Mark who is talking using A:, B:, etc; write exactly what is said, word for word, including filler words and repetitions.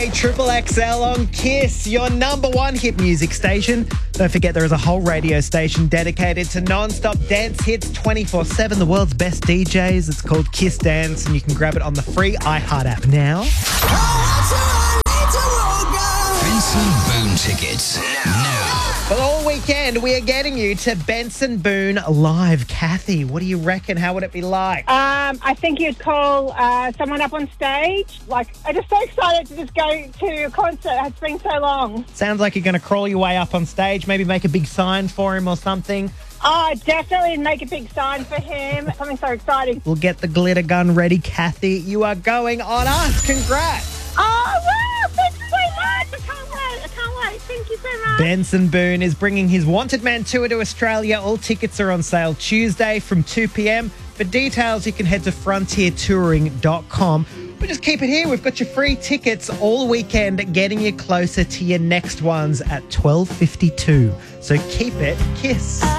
A: Triple X L on Kiss, your number one hit music station. Don't forget there is a whole radio station dedicated to non-stop dance hits twenty-four seven, the world's best D Js. It's called Kiss Dance, and you can grab it on the free iHeart app now.
B: Benson Boone tickets now.
A: But all weekend we are getting you to Benson Boone Live. Kathy, what do you reckon? How would it be like?
C: Um, I think you'd call uh, someone up on stage. Like, I'm just so excited to just go to a concert. It's been so long.
A: Sounds like you're going to crawl your way up on stage, maybe make a big sign for him or something.
C: Oh, definitely make a big sign for him. Something so exciting.
A: We'll get the glitter gun ready. Kathy, you are going on us. Congrats.
C: Oh, wow. Thanks so much. I can't wait. I can't wait. Thank you so much.
A: Benson Boone is bringing his Wanted Man tour to Australia. All tickets are on sale Tuesday from two p.m. For details, you can head to frontier touring dot com. But just keep it here. We've got your free tickets all weekend, getting you closer to your next ones at twelve fifty-two. So keep it Kiss.